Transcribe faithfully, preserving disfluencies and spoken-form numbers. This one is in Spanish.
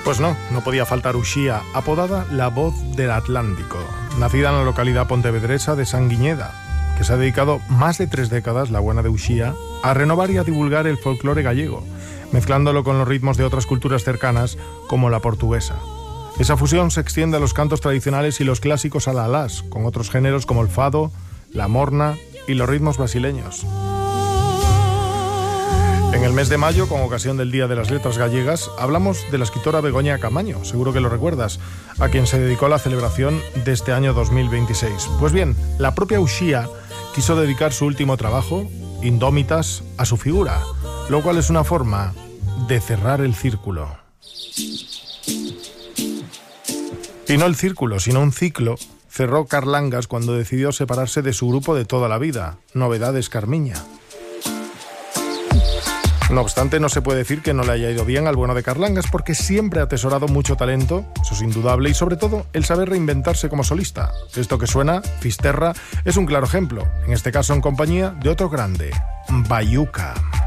Pues no, no podía faltar Uxía, apodada la voz del Atlántico, nacida en la localidad pontevedresa de Sanguiñeda, que se ha dedicado más de tres décadas, la buena de Uxía, a renovar y a divulgar el folclore gallego, mezclándolo con los ritmos de otras culturas cercanas, como la portuguesa. Esa fusión se extiende a los cantos tradicionales y los clásicos alalás, con otros géneros como el fado, la morna y los ritmos brasileños. En el mes de mayo, con ocasión del Día de las Letras Gallegas, hablamos de la escritora Begoña Camaño, seguro que lo recuerdas, a quien se dedicó la celebración de este año dos mil veintiséis. Pues bien, la propia Uxía quiso dedicar su último trabajo, Indómitas, a su figura, lo cual es una forma de cerrar el círculo. Y no el círculo, sino un ciclo, cerró Carlangas cuando decidió separarse de su grupo de toda la vida, Novedades Carmiña. No obstante, no se puede decir que no le haya ido bien al bueno de Carlangas, porque siempre ha atesorado mucho talento, eso es indudable, y sobre todo el saber reinventarse como solista. Esto que suena, Fisterra, es un claro ejemplo, en este caso en compañía de otro grande, Bayuca.